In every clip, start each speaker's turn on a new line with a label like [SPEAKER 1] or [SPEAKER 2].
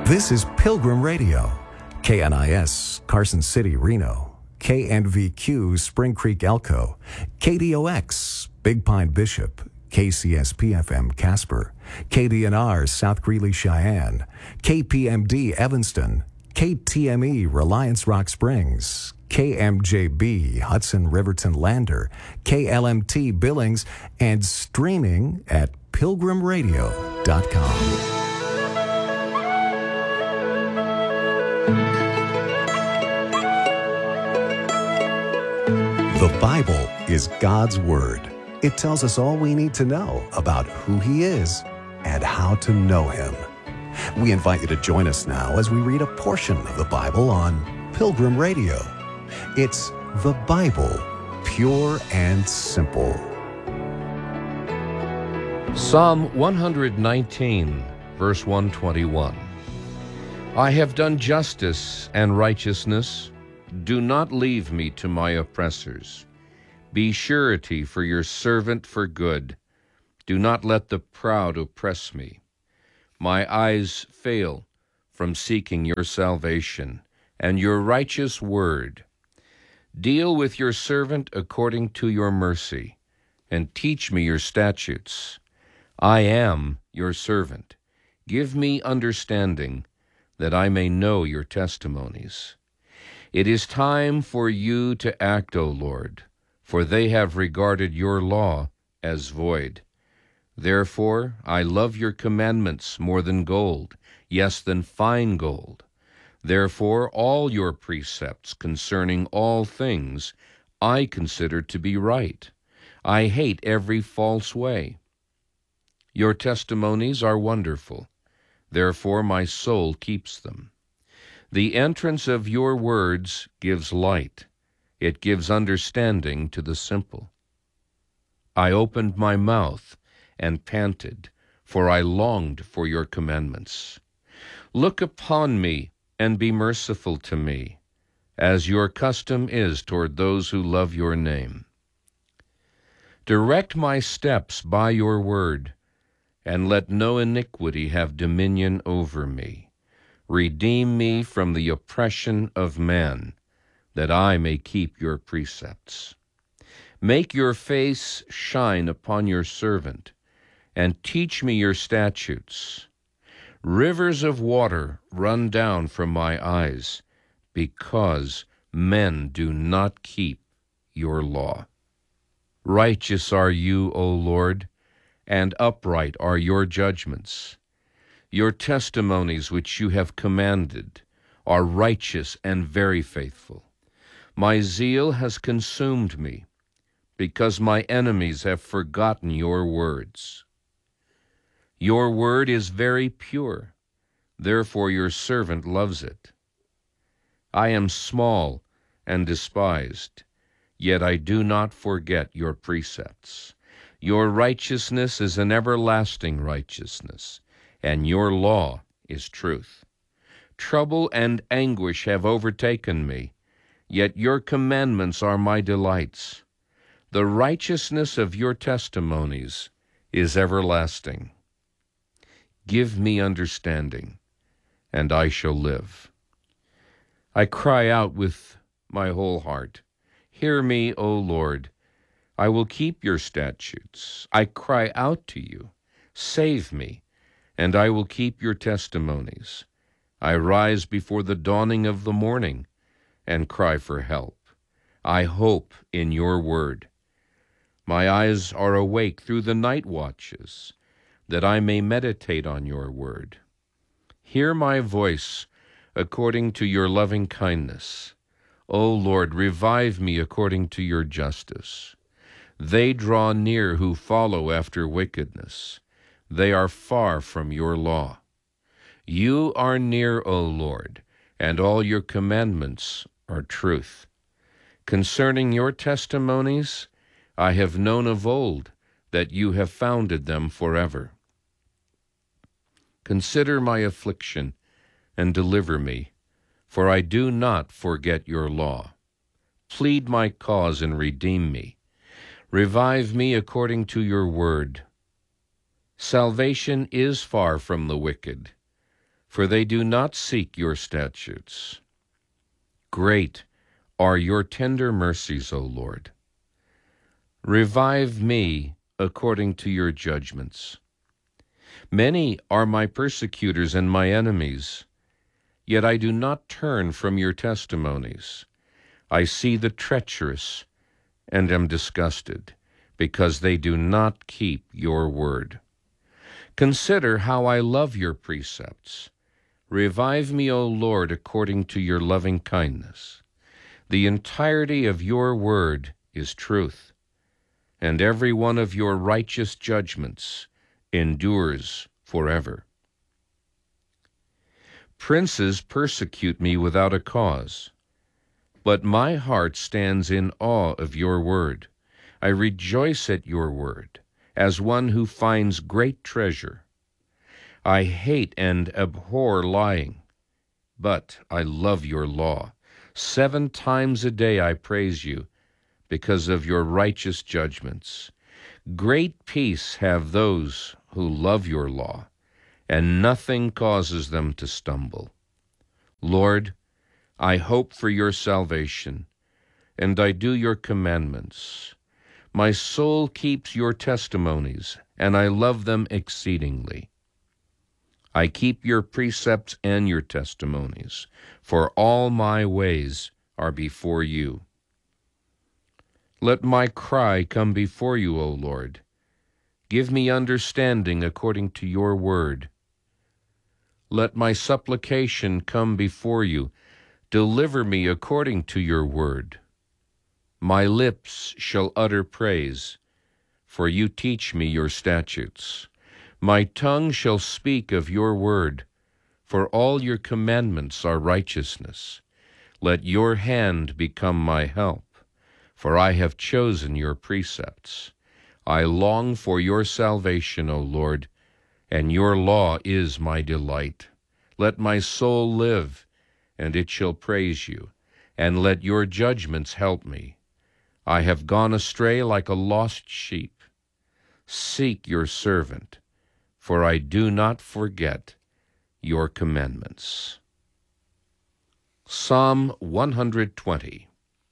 [SPEAKER 1] This is Pilgrim Radio, KNIS, Carson City, Reno, KNVQ, Spring Creek, Elko, KDOX, Big Pine Bishop, KCSP-FM, Casper, KDNR, South Greeley, Cheyenne, KPMD, Evanston, KTME, Reliance Rock Springs, KMJB, Hudson Riverton Lander, KLMT Billings, and streaming at pilgrimradio.com. The Bible is God's Word. It tells us all we need to know about who He is and how to know Him. We invite you to join us now as we read a portion of the Bible on Pilgrim Radio. It's the Bible, pure and simple.
[SPEAKER 2] Psalm 119, verse 121. I have done justice and righteousness. Do not leave me to my oppressors. Be surety for your servant for good. Do not let the proud oppress me. My eyes fail from seeking your salvation and your righteous word. Deal with your servant according to your mercy, and teach me your statutes. I am your servant. Give me understanding, that I may know your testimonies. It is time for you to act, O Lord, for they have regarded your law as void. Therefore I love your commandments more than gold, yes, than fine gold. Therefore all your precepts concerning all things I consider to be right. I hate every false way. Your testimonies are wonderful. Therefore my soul keeps them. The entrance of your words gives light. It gives understanding to the simple. I opened my mouth and panted, for I longed for your commandments. Look upon me and be merciful to me, as your custom is toward those who love your name. Direct my steps by your word, and let no iniquity have dominion over me. Redeem me from the oppression of man, that I may keep your precepts. Make your face shine upon your servant, and teach me your statutes. Rivers of water run down from my eyes, because men do not keep your law. Righteous are you, O Lord, and upright are your judgments. Your testimonies which you have commanded are righteous and very faithful. My zeal has consumed me, because my enemies have forgotten your words. Your word is very pure, therefore your servant loves it. I am small and despised, yet I do not forget your precepts. Your righteousness is an everlasting righteousness, and your law is truth. Trouble and anguish have overtaken me, yet your commandments are my delights. The righteousness of your testimonies is everlasting. Give me understanding, and I shall live. I cry out with my whole heart. Hear me, O Lord. I will keep your statutes. I cry out to you. Save me, and I will keep your testimonies. I rise before the dawning of the morning and cry for help. I hope in your word. My eyes are awake through the night watches, that I may meditate on your word. Hear my voice according to your loving kindness. O Lord, revive me according to your justice. They draw near who follow after wickedness. They are far from your law. You are near, O Lord, and all your commandments are truth. Concerning your testimonies, I have known of old that you have founded them forever. Consider my affliction and deliver me, for I do not forget your law. Plead my cause and redeem me. Revive me according to your word. Salvation is far from the wicked, for they do not seek your statutes. Great are your tender mercies, O Lord. Revive me according to your judgments. Many are my persecutors and my enemies, yet I do not turn from your testimonies. I see the treacherous and am disgusted, because they do not keep your word. Consider how I love your precepts. Revive me, O Lord, according to your loving kindness. The entirety of your word is truth, and every one of your righteous judgments endures forever. Princes persecute me without a cause, but my heart stands in awe of your word. I rejoice at your word, as one who finds great treasure. I hate and abhor lying, but I love your law. 7 times a day I praise you, because of your righteous judgments. Great peace have those who love your law, and nothing causes them to stumble. Lord, I hope for your salvation, and I do your commandments. My soul keeps your testimonies, and I love them exceedingly. I keep your precepts and your testimonies, for all my ways are before you. Let my cry come before you, O Lord. Give me understanding according to your word. Let my supplication come before you. Deliver me according to your word. My lips shall utter praise, for you teach me your statutes. My tongue shall speak of your word, for all your commandments are righteousness. Let your hand become my help, for I have chosen your precepts. I long for your salvation, O Lord, and your law is my delight. Let my soul live, and it shall praise you, and let your judgments help me. I have gone astray like a lost sheep. Seek your servant, for I do not forget your commandments. Psalm 120.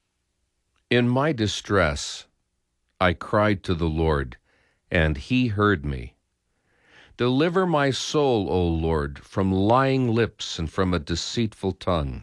[SPEAKER 2] In my distress I cried to the Lord, and he heard me. Deliver my soul, O Lord, from lying lips and from a deceitful tongue.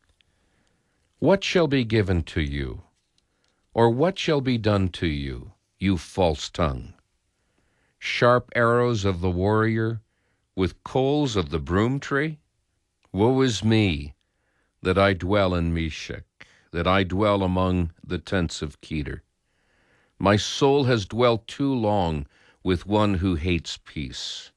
[SPEAKER 2] What shall be given to you, or what shall be done to you, you false tongue? Sharp arrows of the warrior, with coals of the broom tree? Woe is me, that I dwell in Meshech, that I dwell among the tents of Kedar. My soul has dwelt too long with one who hates peace.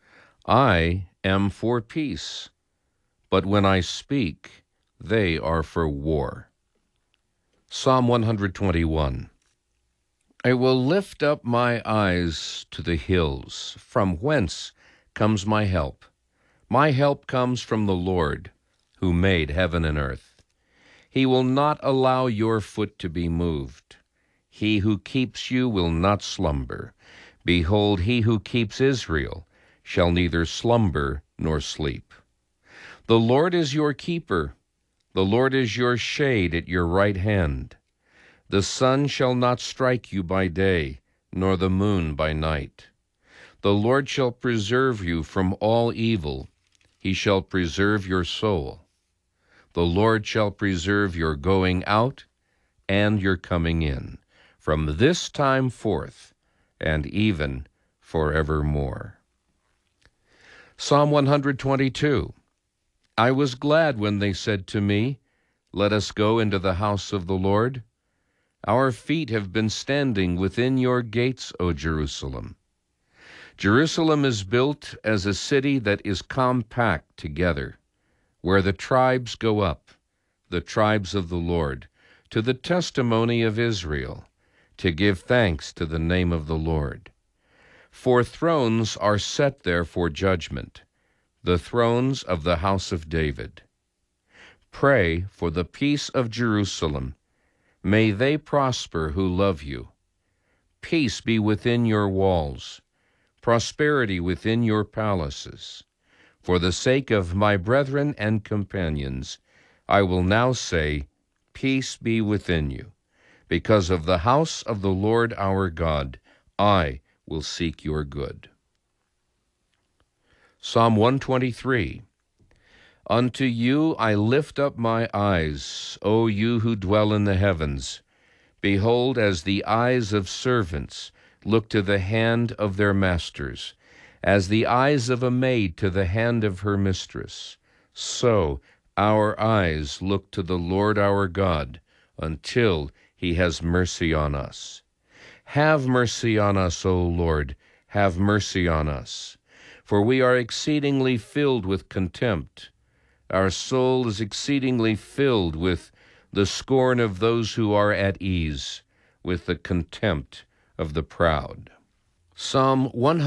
[SPEAKER 2] I am for peace, but when I speak, they are for war. Psalm 121. I will lift up my eyes to the hills. From whence comes my help? My help comes from the Lord, who made heaven and earth. He will not allow your foot to be moved. He who keeps you will not slumber. Behold, he who keeps Israel shall neither slumber nor sleep. The Lord is your keeper. The Lord is your shade at your right hand. The sun shall not strike you by day, nor the moon by night. The Lord shall preserve you from all evil. He shall preserve your soul. The Lord shall preserve your going out and your coming in, from this time forth and even forevermore. Psalm 122. I was glad when they said to me, let us go into the house of the Lord. Our feet have been standing within your gates, O Jerusalem. Jerusalem is built as a city that is compact together, where the tribes go up, the tribes of the Lord, to the testimony of Israel, to give thanks to the name of the Lord. For thrones are set there for judgment, the thrones of the house of David. Pray for the peace of Jerusalem. May they prosper who love you. Peace be within your walls, prosperity within your palaces. For the sake of my brethren and companions, I will now say, peace be within you. Because of the house of the Lord our God, I will seek your good. Psalm 123. Unto you I lift up my eyes, O you who dwell in the heavens. Behold, as the eyes of servants look to the hand of their masters, as the eyes of a maid to the hand of her mistress, so our eyes look to the Lord our God, until he has mercy on us. Have mercy on us, O Lord, have mercy on us. For we are exceedingly filled with contempt. Our soul is exceedingly filled with the scorn of those who are at ease, with the contempt of the proud. Psalm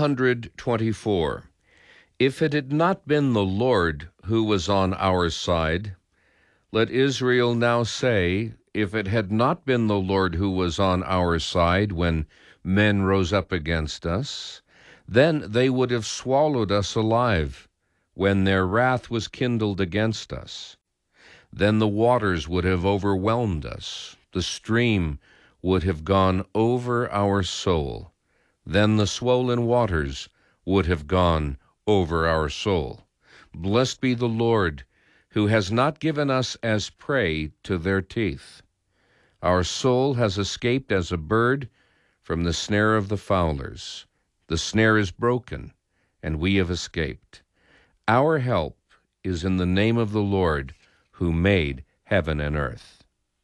[SPEAKER 2] 124. If it had not been the Lord who was on our side, let Israel now say, if it had not been the Lord who was on our side when men rose up against us, then they would have swallowed us alive when their wrath was kindled against us. Then the waters would have overwhelmed us, the stream would have gone over our soul. Then the swollen waters would have gone over our soul. Blessed be the Lord, who has not given us as prey to their teeth. Our soul has escaped as a bird from the snare of the fowlers. The snare is broken, and we have escaped. Our help is in the name of the Lord, who made heaven and earth.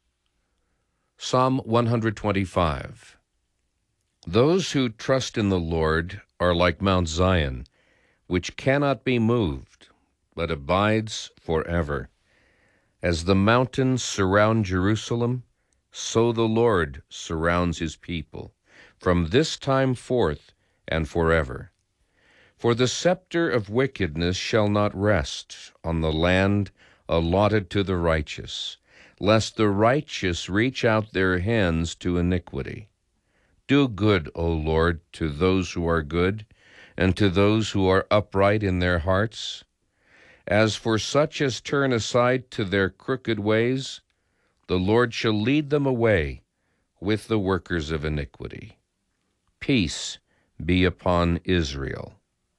[SPEAKER 2] Psalm 125. Those who trust in the Lord are like Mount Zion, which cannot be moved, but abides forever. As the mountains surround Jerusalem, so the Lord surrounds his people, from this time forth and forever. For the scepter of wickedness shall not rest on the land allotted to the righteous, lest the righteous reach out their hands to iniquity. Do good, O Lord, to those who are good, and to those who are upright in their hearts. As for such as turn aside to their crooked ways, the Lord shall lead them away with the workers of iniquity. Peace be upon Israel.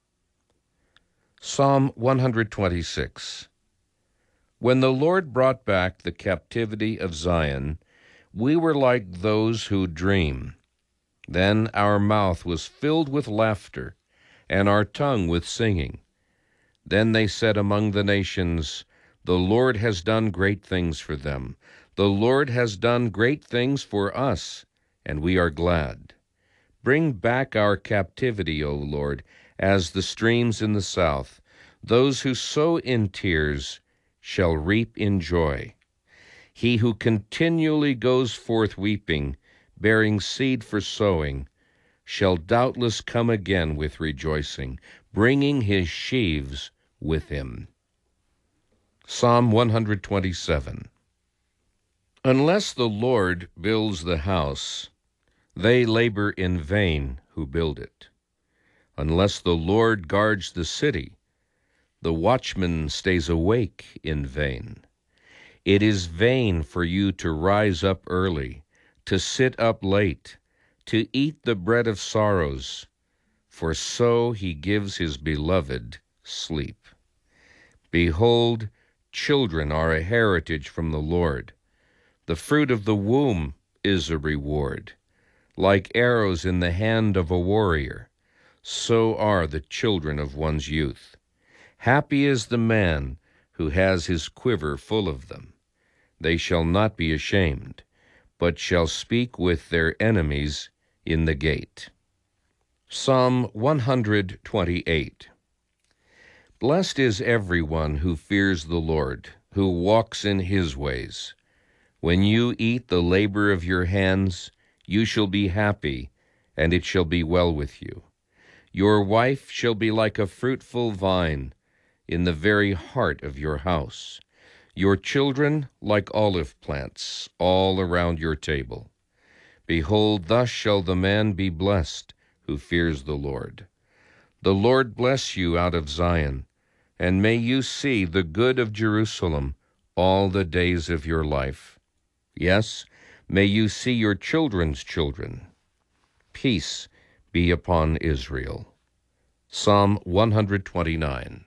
[SPEAKER 2] Psalm 126. When the Lord brought back the captivity of Zion, we were like those who dream. Then our mouth was filled with laughter, and our tongue with singing. Then they said among the nations, the Lord has done great things for them. The Lord has done great things for us, and we are glad. Bring back our captivity, O Lord, as the streams in the south. Those who sow in tears shall reap in joy. He who continually goes forth weeping, bearing seed for sowing, shall doubtless come again with rejoicing, bringing his sheaves with him. Psalm 127. Unless the Lord builds the house, they labor in vain who build it. Unless the Lord guards the city, the watchman stays awake in vain. It is vain for you to rise up early, to sit up late, to eat the bread of sorrows, for so he gives his beloved sleep. Behold, children are a heritage from the Lord. The fruit of the womb is a reward. Like arrows in the hand of a warrior, so are the children of one's youth. Happy is the man who has his quiver full of them. They shall not be ashamed, but shall speak with their enemies in the gate. Psalm 128. Blessed is everyone who fears the Lord, who walks in his ways. When you eat the labor of your hands, you shall be happy, and it shall be well with you. Your wife shall be like a fruitful vine in the very heart of your house. Your children like olive plants all around your table. Behold, thus shall the man be blessed who fears the Lord. The Lord bless you out of Zion, and may you see the good of Jerusalem all the days of your life. Yes, may you see your children's children. Peace be upon Israel. Psalm 129.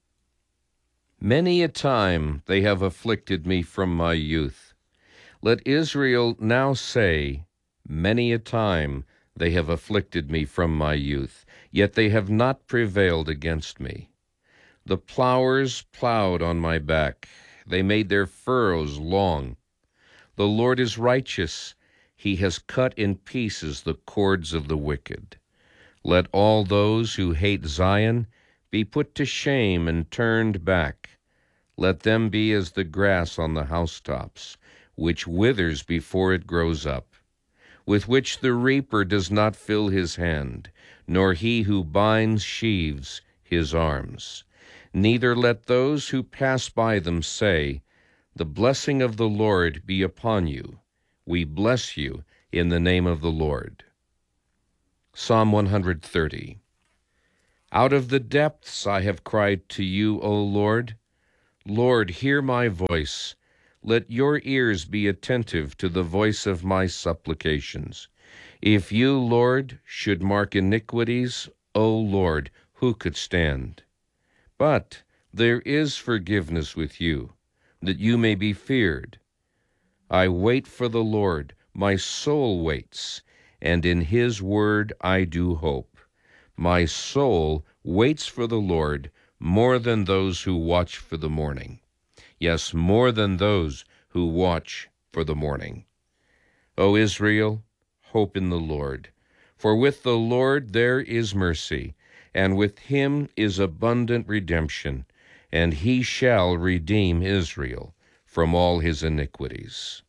[SPEAKER 2] Many a time they have afflicted me from my youth. Let Israel now say, many a time they have afflicted me from my youth, yet they have not prevailed against me. The plowers plowed on my back. They made their furrows long. The Lord is righteous. He has cut in pieces the cords of the wicked. Let all those who hate Zion be put to shame and turned back. Let them be as the grass on the housetops, which withers before it grows up, with which the reaper does not fill his hand, nor he who binds sheaves his arms. Neither let those who pass by them say, the blessing of the Lord be upon you. We bless you in the name of the Lord. Psalm 130. Out of the depths I have cried to you, O Lord. Lord, hear my voice. Let your ears be attentive to the voice of my supplications. If you, Lord, should mark iniquities, O Lord, who could stand? But there is forgiveness with you, that you may be feared. I wait for the Lord, my soul waits, and in his word I do hope. My soul waits for the Lord more than those who watch for the morning. Yes, more than those who watch for the morning. O Israel, hope in the Lord. For with the Lord there is mercy, and with him is abundant redemption, and he shall redeem Israel from all his iniquities.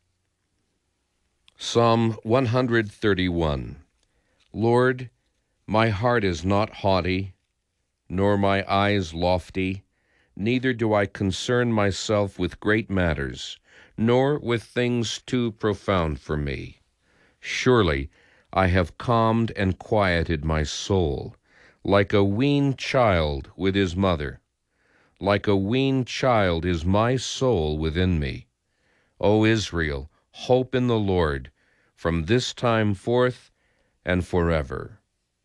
[SPEAKER 2] Psalm 131. Lord, my heart is not haughty, nor my eyes lofty, neither do I concern myself with great matters, nor with things too profound for me. Surely I have calmed and quieted my soul, like a weaned child with his mother. Like a weaned child is my soul within me. O Israel, hope in the Lord, from this time forth and forever.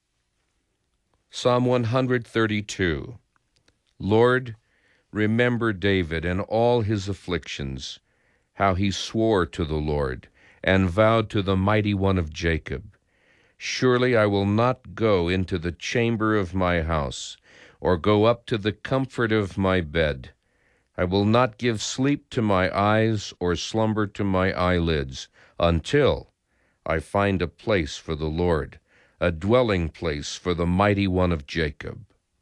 [SPEAKER 2] Psalm 132. Lord, remember David and all his afflictions, how he swore to the Lord, and vowed to the Mighty One of Jacob. Surely I will not go into the chamber of my house, or go up to the comfort of my bed. I will not give sleep to my eyes, or slumber to my eyelids, until I find a place for the Lord, a dwelling place for the Mighty One of Jacob.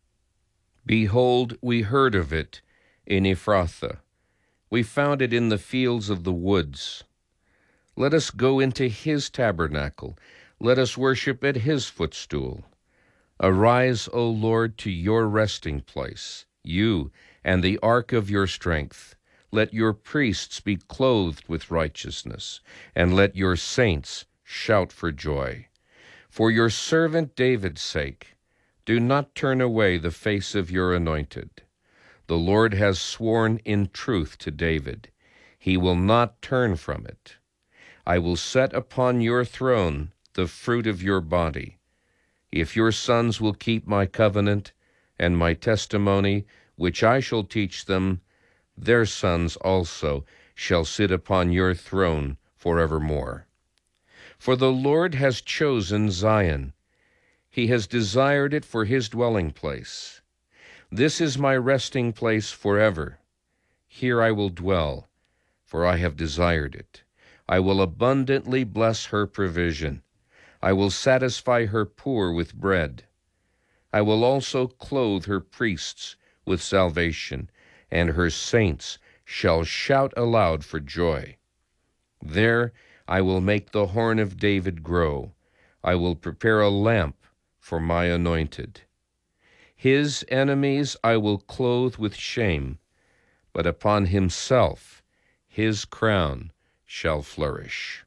[SPEAKER 2] Behold, we heard of it in Ephrathah. We found it in the fields of the woods. Let us go into his tabernacle. Let us worship at his footstool. Arise, O Lord, to your resting place, you and the ark of your strength. Let your priests be clothed with righteousness, and let your saints shout for joy. For your servant David's sake, do not turn away the face of your anointed. The Lord has sworn in truth to David. He will not turn from it. I will set upon your throne the fruit of your body. If your sons will keep my covenant and my testimony, which I shall teach them, their sons also shall sit upon your throne forevermore. For the Lord has chosen Zion. He has desired it for his dwelling place. This is my resting place forever. Here I will dwell, for I have desired it. I will abundantly bless her provision. I will satisfy her poor with bread. I will also clothe her priests with salvation, and her saints shall shout aloud for joy. There I will make the horn of David grow. I will prepare a lamp for my anointed. His enemies I will clothe with shame, but upon himself his crown shall flourish.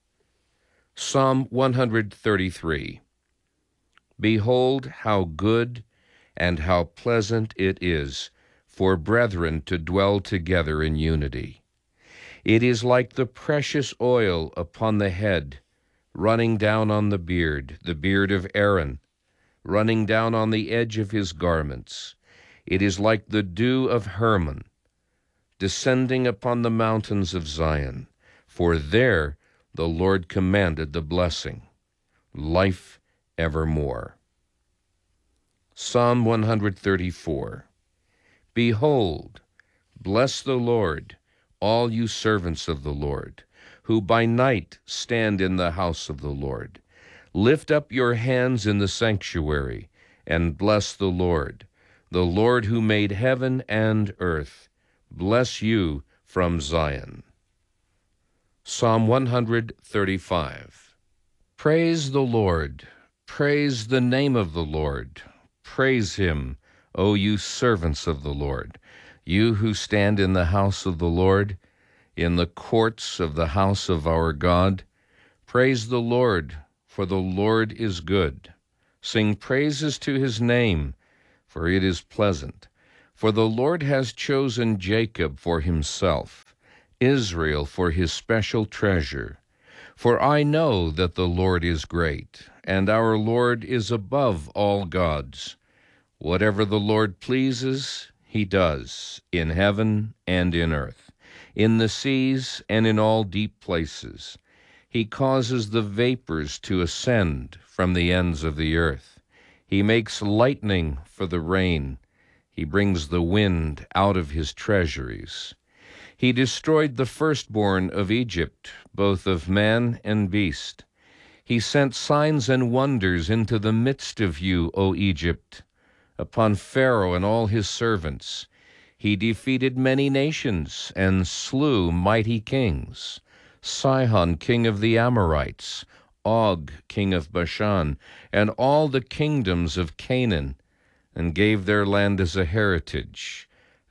[SPEAKER 2] Psalm 133. Behold how good and how pleasant it is for brethren to dwell together in unity. It is like the precious oil upon the head, running down on the beard of Aaron, running down on the edge of his garments. It is like the dew of Hermon, descending upon the mountains of Zion. For there the Lord commanded the blessing, life evermore. Psalm 134. Behold, bless the Lord, all you servants of the Lord, who by night stand in the house of the Lord. Lift up your hands in the sanctuary, and bless the Lord who made heaven and earth. Bless you from Zion. Psalm 135. Praise the Lord. Praise the name of the Lord. Praise him, O you servants of the Lord, you who stand in the house of the Lord, in the courts of the house of our God. Praise the Lord, for the Lord is good. Sing praises to his name, for it is pleasant. For the Lord has chosen Jacob for himself, Israel for his special treasure. For I know that the Lord is great, and our Lord is above all gods. Whatever the Lord pleases, he does, in heaven and in earth, in the seas and in all deep places. He causes the vapors to ascend from the ends of the earth. He makes lightning for the rain. He brings the wind out of his treasuries. He destroyed the firstborn of Egypt, both of man and beast. He sent signs and wonders into the midst of you, O Egypt, upon Pharaoh and all his servants. He defeated many nations and slew mighty kings. Sihon, king of the Amorites, Og, king of Bashan, and all the kingdoms of Canaan, and gave their land as a heritage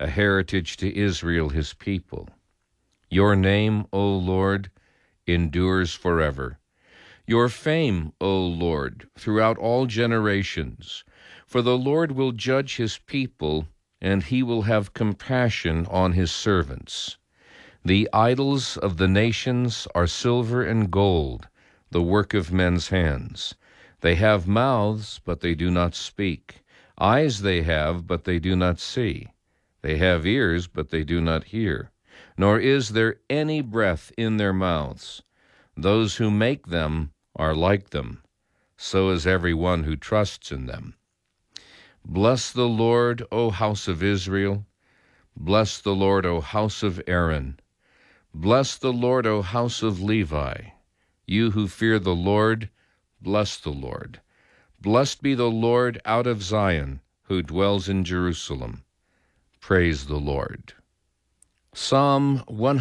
[SPEAKER 2] to Israel his people. Your name, O Lord, endures forever. Your fame, O Lord, throughout all generations. For the Lord will judge his people, and he will have compassion on his servants. The idols of the nations are silver and gold, the work of men's hands. They have mouths, but they do not speak. Eyes they have, but they do not see. They have ears, but they do not hear. Nor is there any breath in their mouths. Those who make them are like them. So is every one who trusts in them. Bless the Lord, O house of Israel. Bless the Lord, O house of Aaron. Bless the Lord, O house of Levi. You who fear the Lord, bless the Lord. Blessed be the Lord out of Zion, who dwells in Jerusalem. Praise the Lord. Psalm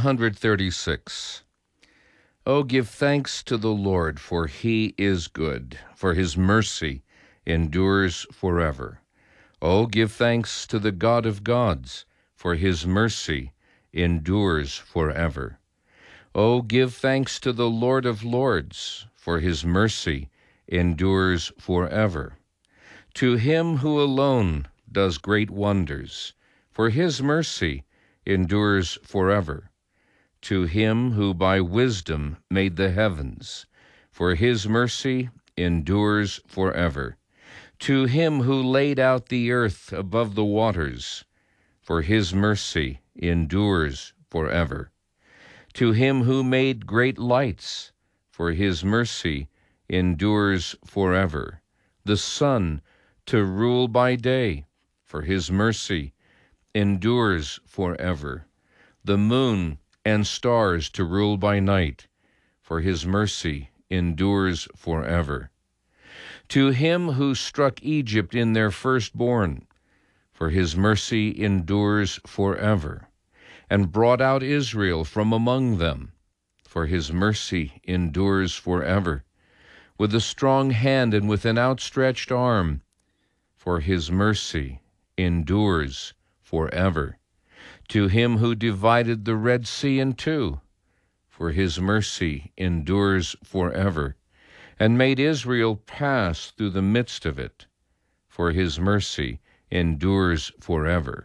[SPEAKER 2] 136. O give thanks to the Lord, for he is good, for his mercy endures forever. O give thanks to the God of gods, for his mercy endures forever. O give thanks to the Lord of lords, for his mercy endures forever. To him who alone does great wonders, for his mercy endures forever. To him who by wisdom made the heavens, for his mercy endures forever. To him who laid out the earth above the waters, for his mercy endures forever. To him who made great lights, for his mercy endures forever. The sun to rule by day, for his mercy endures forever. The moon and stars to rule by night, for his mercy endures forever. To him who struck Egypt in their firstborn, for his mercy endures forever, and brought out Israel from among them, for his mercy endures forever, with a strong hand and with an outstretched arm, for his mercy endures forever. To him who divided the Red Sea in two, for his mercy endures forever, and made Israel pass through the midst of it, for his mercy endures forever.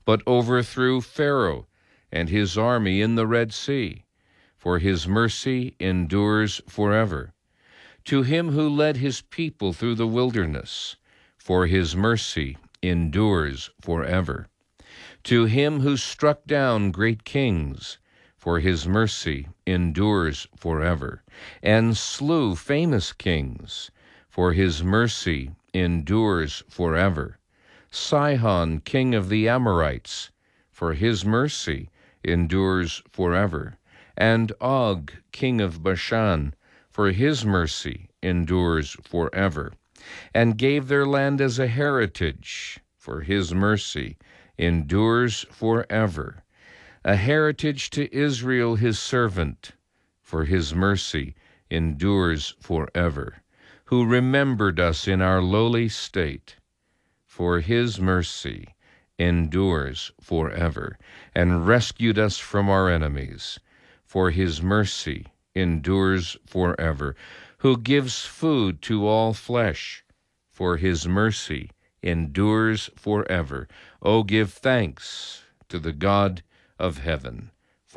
[SPEAKER 2] but overthrew Pharaoh and his army in the Red Sea, for his mercy endures forever. To him who led his people through the wilderness, for his mercy endures forever. To him who struck down great kings, for his mercy endures forever, and slew famous kings, for his mercy endures forever. Sihon, king of the Amorites, for his mercy endures forever, and Og, king of Bashan, for his mercy endures forever, and gave their land as a heritage, for his mercy endures forever, a heritage to Israel his servant, for his mercy endures forever, who remembered us in our lowly state, for his mercy endures forever, and rescued us from our enemies, for his mercy endures forever, who gives food to all flesh, for his mercy endures forever. O give thanks to the God of heaven.